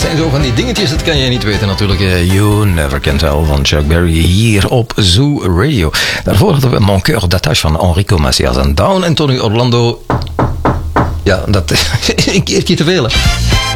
zijn zo van die dingetjes, dat kan je niet weten natuurlijk. You Never Can Tell van Chuck Berry hier op Zoo Radio. Daarvoor hadden we Mon Cœur d'Attache van Enrico Macias en Down en Tony Orlando. Ja, dat een keertje te veel, hè.